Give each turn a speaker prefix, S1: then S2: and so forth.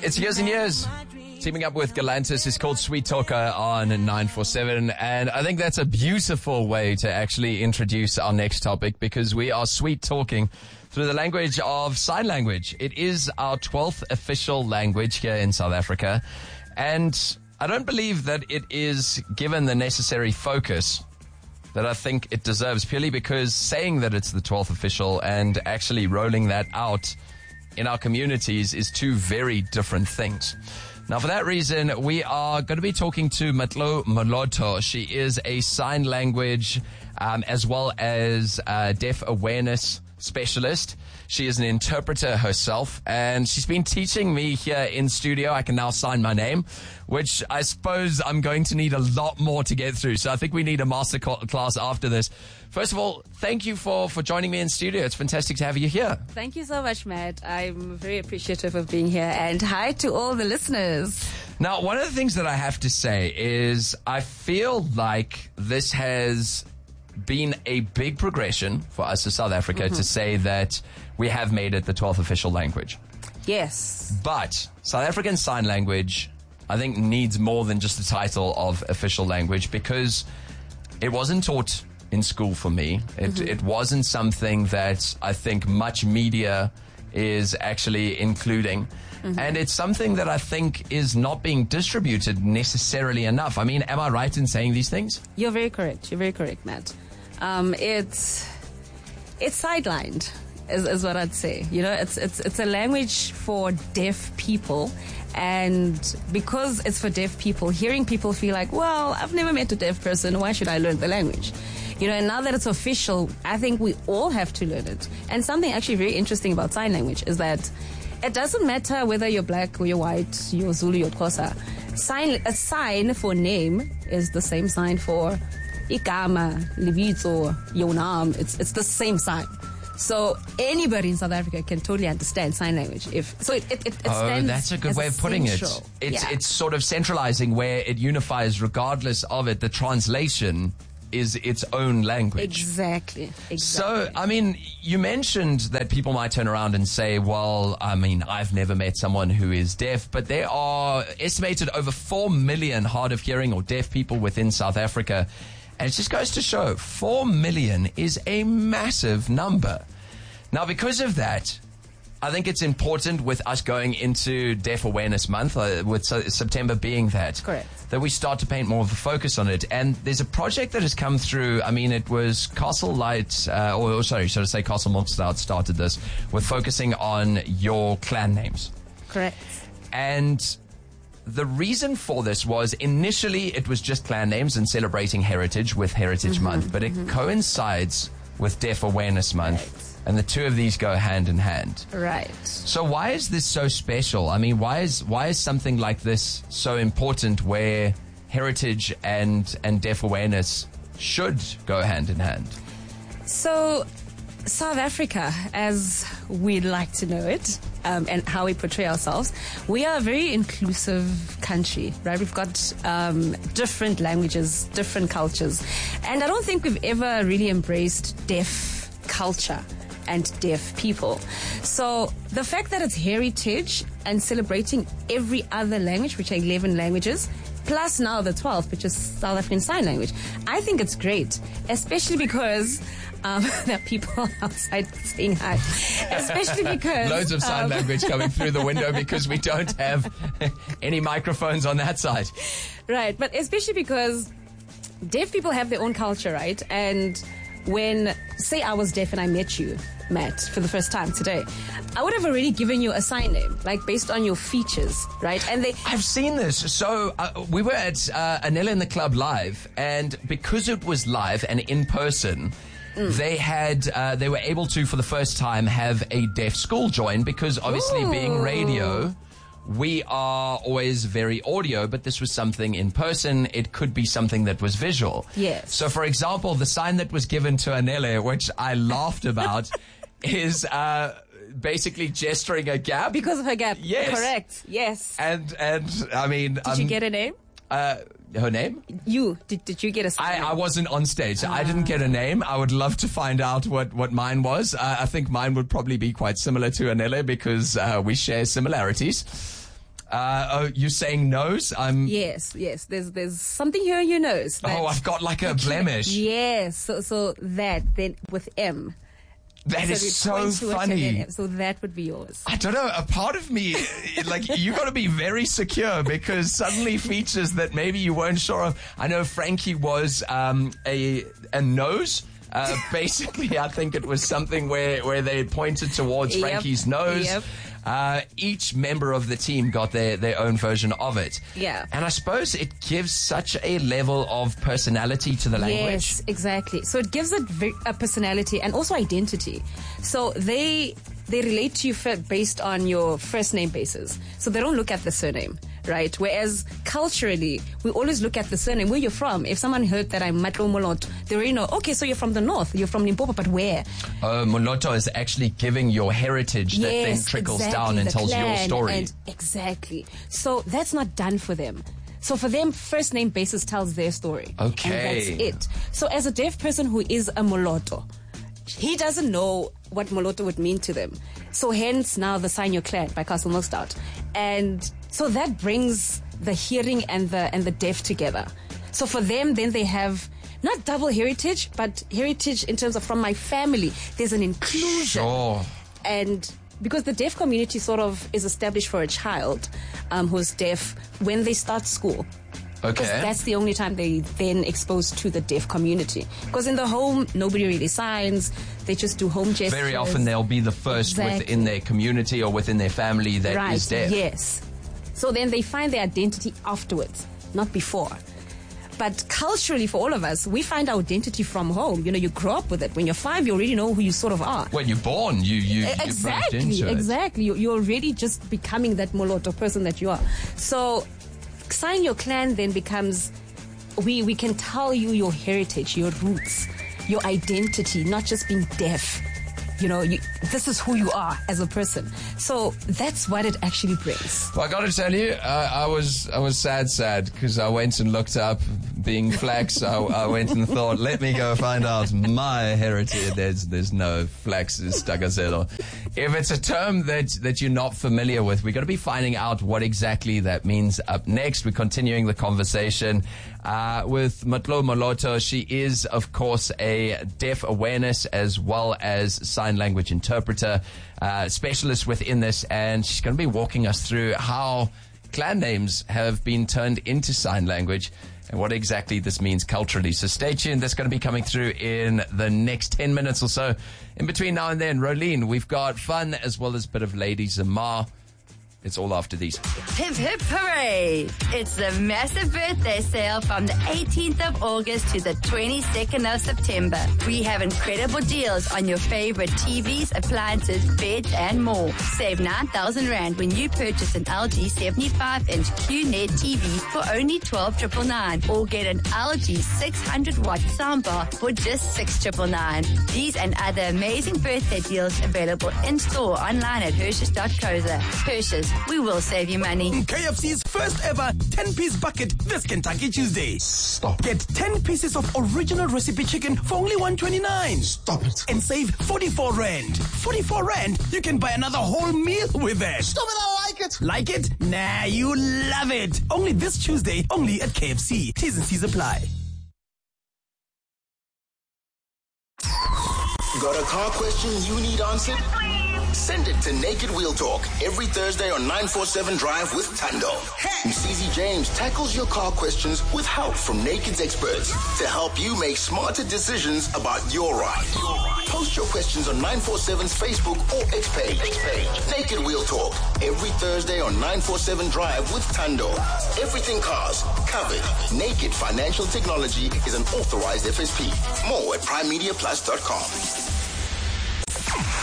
S1: It's Years and Years. Teaming up with Galantis is called Sweet Talker on 947. And I think that's a beautiful way to actually introduce our next topic, because we are sweet talking through the language of sign language. It is our 12th official language here in South Africa. And I don't believe that it is given the necessary focus that I think it deserves, purely because saying that it's the 12th official and actually rolling that out in our communities is two very different things. Now, for that reason, we are going to be talking to Matlo Moloto. She is a sign language as well as deaf awareness specialist. She is an interpreter herself, and she's been teaching me here in studio. I can now sign my name, which I suppose I'm going to need a lot more to get through. So I think we need a master class after this. First of all, thank you for joining me in studio. It's fantastic to have you here.
S2: Thank you so much, Matt. I'm very appreciative of being here, and hi to all the listeners.
S1: Now, one of the things that I have to say is I feel like this has been a big progression for us as South Africa to say that we have made it the 12th official language.
S2: Yes.
S1: But South African Sign Language, I think, needs more than just the title of official language, because it wasn't taught in school for me. It wasn't something that I think much media is actually including. And it's something that I think is not being distributed necessarily enough. I mean, am I right in saying these things?
S2: You're very correct. You're very correct, Matt. It's sidelined, is what I'd say. You know, it's a language for deaf people. And because it's for deaf people, hearing people feel like, well, I've never met a deaf person. Why should I learn the language? You know, and now that it's official, I think we all have to learn it. And something actually very interesting about sign language is that it doesn't matter whether you're black or you're white, you're Zulu, you're Xhosa. A sign for name is the same sign for igama, libitso, yonam. It's the same sign. So anybody in South Africa can totally understand sign language. It stands.
S1: That's a good way of putting it. It's sort of centralizing where it unifies regardless of it. The translation is its own language.
S2: Exactly.
S1: So, I mean, you mentioned that people might turn around and say, well, I mean, I've never met someone who is deaf, but there are estimated over 4 million hard of hearing or deaf people within South Africa. And it just goes to show 4 million is a massive number. Now, because of that, I think it's important with us going into Deaf Awareness Month, with September being that,
S2: correct,
S1: that we start to paint more of a focus on it. And there's a project that has come through. I mean, it was Castle Light, should I say Castle Monstad started this with focusing on your clan names.
S2: Correct.
S1: And the reason for this was initially it was just clan names and celebrating heritage with Heritage Month, but it coincides with Deaf Awareness Month.
S2: Right.
S1: And the two of these go hand in hand.
S2: Right.
S1: So why is this so special? I mean, why is something like this so important, where heritage and deaf awareness should go hand in hand?
S2: So South Africa, as we like to know it, and how we portray ourselves, we are a very inclusive country, right? We've got different languages, different cultures. And I don't think we've ever really embraced deaf culture and deaf people. So the fact that it's heritage and celebrating every other language, which are 11 languages, plus now the 12th, which is South African Sign Language, I think it's great, especially because there are people outside saying hi. Especially because
S1: loads of sign language coming through the window because we don't have any microphones on that side.
S2: Right, but especially because deaf people have their own culture, right? And when, say I was deaf and I met you, Matt, for the first time today, I would have already given you a sign name, like based on your features, right? And
S1: I've seen this. So we were at Anela in the Club live, and because it was live and in person, they were able to, for the first time, have a deaf school join, because obviously being radio, we are always very audio, but this was something in person. It could be something that was visual.
S2: Yes.
S1: So, for example, the sign that was given to Anele, which I laughed about, is basically gesturing a gap.
S2: Because of her gap.
S1: Yes.
S2: Correct. Yes.
S1: And I mean...
S2: Did you get a name?
S1: Her name?
S2: You. Did you get a sign?
S1: I wasn't on stage. I didn't get a name. I would love to find out what mine was. I think mine would probably be quite similar to Anele because we share similarities. Oh, you're saying nose?
S2: Yes. There's something here in your nose.
S1: I've got like a blemish.
S2: Yes. So that then with M.
S1: That is so funny.
S2: So that would be yours.
S1: I don't know. A part of me, like, you got to be very secure because suddenly features that maybe you weren't sure of. I know Frankie was a nose. Basically, I think it was something where they pointed towards Frankie's nose.
S2: Yep.
S1: Each member of the team got their own version of it.
S2: Yeah.
S1: And I suppose it gives such a level of personality to the language.
S2: Yes, exactly. So it gives it a personality and also identity. So they relate to you based on your first name basis. So they don't look at the surname, right? Whereas culturally, we always look at the surname, where you're from. If someone heard that I'm Matlo Moloto, they already know, okay, so you're from the north, you're from Limpopo, but where?
S1: Moloto is actually giving your heritage that then trickles down and tells your story.
S2: Exactly. So that's not done for them. So for them, first name basis tells their story.
S1: Okay.
S2: And that's it. So as a deaf person who is a Moloto, he doesn't know what Moloto would mean to them. So hence now the Sign Your Clan by Castle Milkstout. And so that brings the hearing and the deaf together. So for them, then they have not double heritage, but heritage in terms of from my family. There's an inclusion.
S1: Sure.
S2: And because the deaf community sort of is established for a child who's deaf when they start school.
S1: Okay.
S2: Because that's the only time they then exposed to the deaf community. Because in the home, nobody really signs. They just do home gestures.
S1: Very often they'll be the first within their community or within their family that is deaf.
S2: Yes. So then they find their identity afterwards, not before. But culturally, for all of us, we find our identity from home. You know, you grow up with it. When you're 5, you already know who you sort of are.
S1: When you're born, you
S2: exactly,
S1: into it.
S2: Exactly. You're already just becoming that Moloto person that you are. So Sign Your Clan then becomes, we can tell you your heritage, your roots, your identity, not just being deaf. You know, this is who you are as a person. So that's what it actually brings.
S1: Well, I got to tell you, I was sad because I went and looked up being flax. I went and thought, let me go find out my heritage. There's no flax is Tagazelo. If it's a term that you're not familiar with, we're going to be finding out what exactly that means up next. We're continuing the conversation with Matlo Moloto. She is, of course, a deaf awareness as well as sign language interpreter, specialist within this, and she's going to be walking us through how clan names have been turned into sign language and what exactly this means culturally. So stay tuned. That's going to be coming through in the next 10 minutes or so. In between now and then, Rolene, we've got fun as well as a bit of Lady Zamar. It's all after these.
S3: Hip, hip, hooray! It's the massive birthday sale from the 18th of August to the 22nd of September. We have incredible deals on your favorite TVs, appliances, beds, and more. Save 9,000 Rand when you purchase an LG 75-inch QNED TV for only 12,999, or get an LG 600-watt soundbar for just 6,999. These and other amazing birthday deals available in-store, online at Hershes.coza. Hershes, we will save you money.
S4: KFC's first ever 10-piece bucket this Kentucky Tuesday.
S5: Stop.
S4: Get 10 pieces of original recipe chicken for only 129.
S5: Stop it.
S4: And save 44 Rand. 44 Rand, you can buy another whole meal with it.
S5: Stop it, I like it.
S4: Like it? Nah, you love it. Only this Tuesday, only at KFC. T's and C's apply.
S6: Got a car question you need answered? Send it to Naked Wheel Talk every Thursday on 947 Drive with Tando. Msizi James tackles your car questions with help from Naked's experts to help you make smarter decisions about your ride. Post your questions on 947's Facebook or X page. Naked Wheel Talk every Thursday on 947 Drive with Tando. Everything cars covered. Naked Financial Technology is an authorized FSP. More at primemediaplus.com.